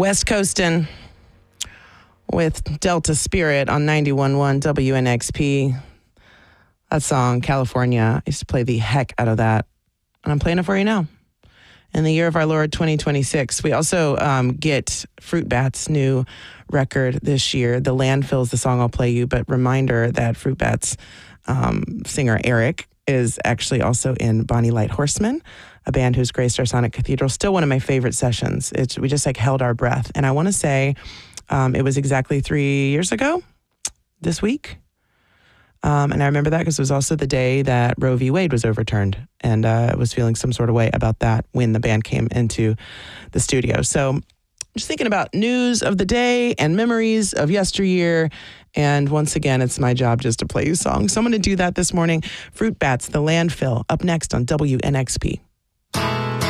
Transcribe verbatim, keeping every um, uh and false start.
West Coastin' with Delta Spirit on ninety-one point one W N X P. That song, California, I used to play the heck out of that. And I'm playing it for you now. In the year of our Lord, twenty twenty-six. We also um, get Fruit Bat's new record this year. The Landfill's the song I'll play you, but reminder that Fruit Bat's um, singer Eric is actually also in Bonnie Light Horseman, a band who's graced our Sonic Cathedral. Still one of my favorite sessions. It's, we just like held our breath. And I want to say um, it was exactly three years ago this week. Um, and I remember that because it was also the day that Roe v. Wade was overturned. And uh, I was feeling some sort of way about that when the band came into the studio. So just thinking about news of the day and memories of yesteryear. And once again, it's my job just to play you songs. So I'm going to do that this morning. Fruit Bats, The Landfill, up next on W N X P.